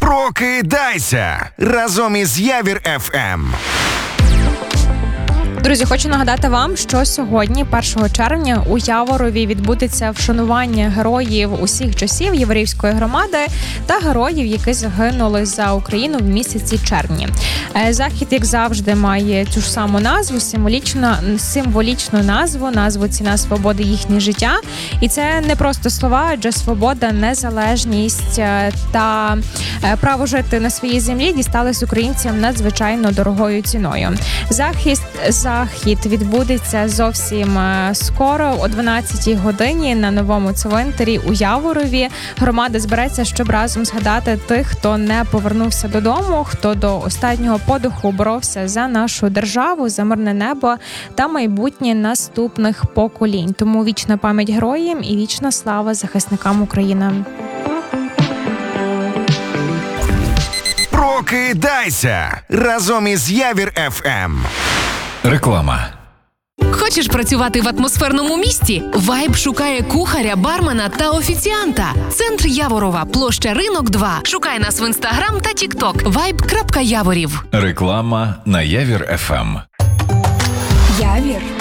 Прокидайся разом із Явір ФМ. Друзі, хочу нагадати вам, що сьогодні, 1 червня, у Яворові відбудеться вшанування героїв усіх часів Яворівської громади та героїв, які загинули за Україну в місяці червні. Захід, як завжди, має цю ж саму назву, символічну назву «Ціна свободи. Їхнє життя». І це не просто слова, адже свобода, незалежність та право жити на своїй землі дістались українцям надзвичайно дорогою ціною. Захід відбудеться зовсім скоро, о 12-й годині на новому цвинтарі у Яворові. Громада збереться, щоб разом згадати тих, хто не повернувся додому, хто до останнього подиху боровся за нашу державу, за мирне небо та майбутнє наступних поколінь. Тому вічна пам'ять героям і вічна слава захисникам України. Прокидайся разом із Явір ФМ. Реклама. Хочеш працювати в атмосферному місті? Вайб шукає кухаря, бармена та офіціанта. Центр Яворова, площа Ринок 2. Шукай нас в Інстаграм та Тікток. vibe.yavorів. Реклама на Явір ФМ. Явір